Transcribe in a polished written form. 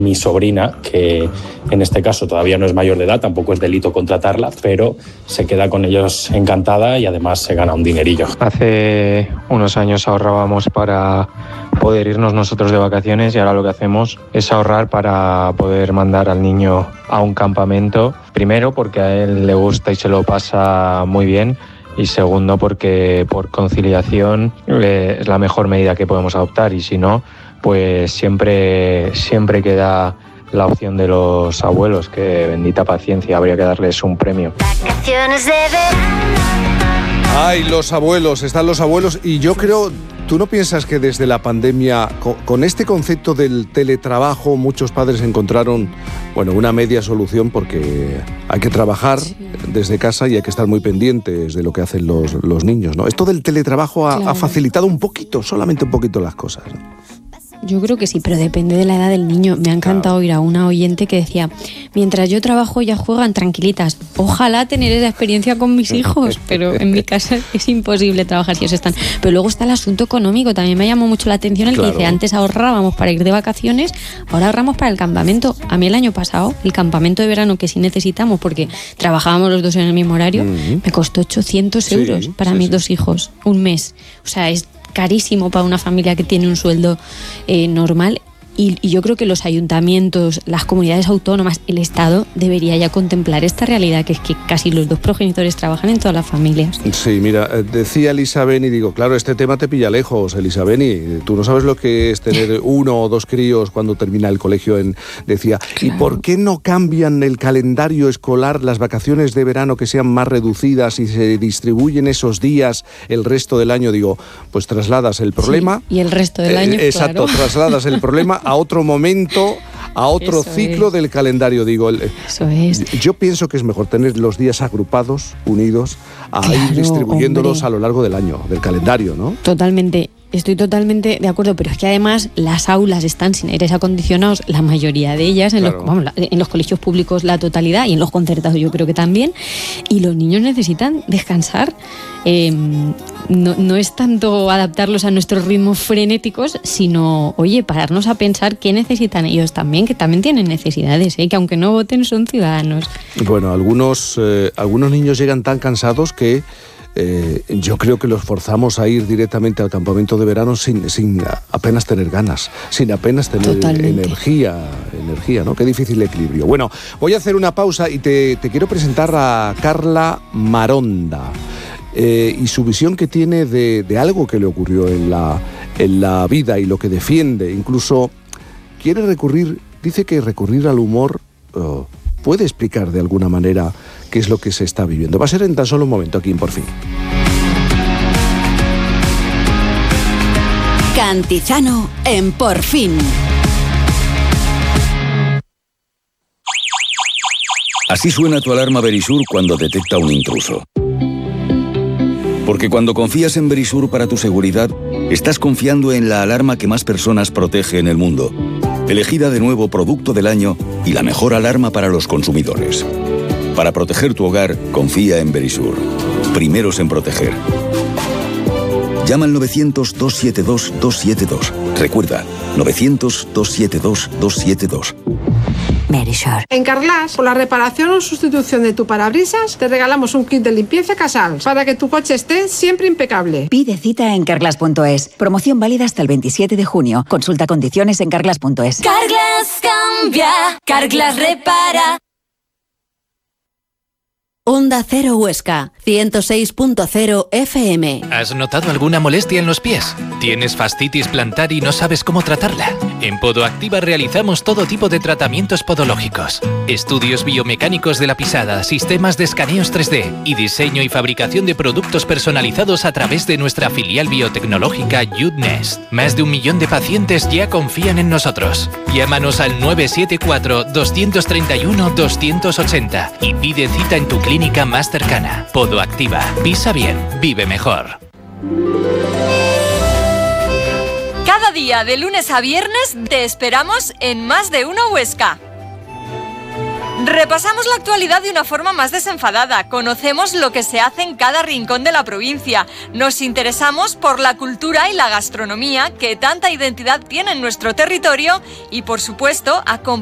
mi sobrina, que en este caso todavía no es mayor de edad, tampoco es delito contratarla, pero se queda con ellos encantada y además se gana un dinerillo. Hace unos años ahorrábamos para poder irnos nosotros de vacaciones y ahora lo que hacemos es ahorrar para poder mandar al niño a un campamento. Primero porque a él le gusta y se lo pasa muy bien. Y segundo, porque por conciliación es la mejor medida que podemos adoptar, y si no, pues siempre queda la opción de los abuelos, que bendita paciencia, habría que darles un premio. Vacaciones de verano. Ay, los abuelos, están los abuelos, y yo creo... ¿Tú no piensas que desde la pandemia, con este concepto del teletrabajo, muchos padres encontraron, una media solución, porque hay que trabajar desde casa y hay que estar muy pendientes de lo que hacen los niños, ¿no? Esto del teletrabajo ha facilitado un poquito, solamente un poquito las cosas, ¿no? Yo creo que sí, pero depende de la edad del niño. Me ha encantado oír a una oyente que decía: mientras yo trabajo ellas juegan tranquilitas. Ojalá tener esa experiencia con mis hijos, pero en mi casa es imposible trabajar si ellos están. Pero luego está el asunto económico. También me llamó mucho la atención el que dice: antes ahorrábamos para ir de vacaciones, ahora ahorramos para el campamento. A mí el año pasado, el campamento de verano que sí necesitamos, porque trabajábamos los dos en el mismo horario, me costó 800 euros para mis dos hijos, un mes. O sea, es carísimo para una familia que tiene un sueldo normal. Y yo creo que los ayuntamientos, las comunidades autónomas, el Estado debería ya contemplar esta realidad, que es que casi los dos progenitores trabajan en todas las familias. Sí, mira, decía Elisa Beni, digo, claro, este tema te pilla lejos, Elisa Beni. Tú no sabes lo que es tener uno o dos críos cuando termina el colegio. Decía, claro. ¿Y por qué no cambian el calendario escolar, las vacaciones de verano, que sean más reducidas y se distribuyen esos días el resto del año? Digo, pues trasladas el problema. Sí, y el resto del año, exacto, claro. Trasladas el problema a otro momento, a otro ciclo del calendario. Digo, eso es. Yo pienso que es mejor tener los días agrupados, unidos, a ir distribuyéndolos a lo largo del año, del calendario, ¿no? Totalmente. Estoy totalmente de acuerdo, pero es que además las aulas están sin aires acondicionados, la mayoría de ellas, en los colegios públicos la totalidad, y en los concertados yo creo que también, y los niños necesitan descansar. No es tanto adaptarlos a nuestros ritmos frenéticos, sino, pararnos a pensar qué necesitan ellos también, que también tienen necesidades, que aunque no voten son ciudadanos. Bueno, algunos niños llegan tan cansados que yo creo que los forzamos a ir directamente al campamento de verano sin apenas tener ganas, sin apenas tener energía, ¿no? Qué difícil equilibrio. Bueno, voy a hacer una pausa y te quiero presentar a Carla Maronda y su visión que tiene de algo que le ocurrió en la vida y lo que defiende. Incluso dice que recurrir al humor puede explicar de alguna manera qué es lo que se está viviendo. Va a ser en tan solo un momento aquí en Por Fin. Cantizano en Por Fin. Así suena tu alarma Verisur cuando detecta un intruso. Porque cuando confías en Verisur para tu seguridad, estás confiando en la alarma que más personas protege en el mundo. Elegida de nuevo Producto del Año y la mejor alarma para los consumidores. Para proteger tu hogar, confía en Verisur. Primeros en proteger. Llama al 900-272-272. Recuerda, 900-272-272. Verisur. En Carglass, por la reparación o sustitución de tu parabrisas, te regalamos un kit de limpieza Casal para que tu coche esté siempre impecable. Pide cita en carglass.es. Promoción válida hasta el 27 de junio. Consulta condiciones en carglass.es. Carglass cambia, Carglass repara. Onda Cero Huesca, 106.0 FM. ¿Has notado alguna molestia en los pies? ¿Tienes fascitis plantar y no sabes cómo tratarla? En Podoactiva realizamos todo tipo de tratamientos podológicos. Estudios biomecánicos de la pisada, sistemas de escaneos 3D y diseño y fabricación de productos personalizados a través de nuestra filial biotecnológica YouNest. Más de 1 millón de pacientes ya confían en nosotros. Llámanos al 974-231-280 y pide cita en tu clínica más cercana. Podoactiva. Pisa bien. Vive mejor. Cada día, de lunes a viernes, te esperamos en Más de Uno Huesca. Repasamos la actualidad de una forma más desenfadada, conocemos lo que se hace en cada rincón de la provincia, nos interesamos por la cultura y la gastronomía que tanta identidad tiene en nuestro territorio y, por supuesto, acompañamos